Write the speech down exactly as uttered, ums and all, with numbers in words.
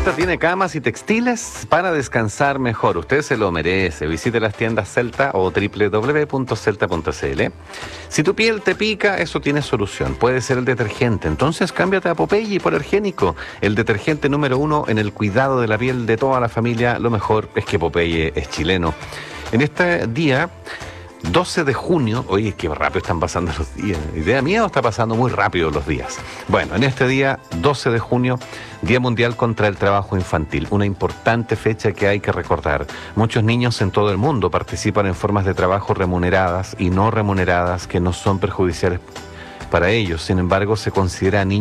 Celta tiene camas y textiles para descansar mejor. Usted se lo merece. Visite las tiendas Celta o doble u doble u doble u punto celta punto c l. Si tu piel te pica, eso tiene solución. Puede ser el detergente. Entonces cámbiate a Popeye Hipoalergénico, el detergente número uno en el cuidado de la piel de toda la familia. Lo mejor es que Popeye es chileno. En este día doce de junio, oye, qué rápido están pasando los días. ¿Idea mía o está pasando muy rápido los días? Bueno, en este día, doce de junio, Día Mundial contra el Trabajo Infantil, una importante fecha que hay que recordar. Muchos niños en todo el mundo participan en formas de trabajo remuneradas y no remuneradas que no son perjudiciales para ellos. Sin embargo, se considera niños